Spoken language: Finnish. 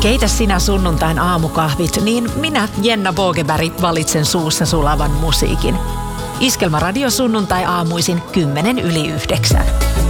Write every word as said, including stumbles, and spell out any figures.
Keitä sinä sunnuntain aamukahvit, niin minä, Jenna Bogeberg, valitsen suussa sulavan musiikin. Iskelmäradio sunnuntai aamuisin kymmenen yli yhdeksän.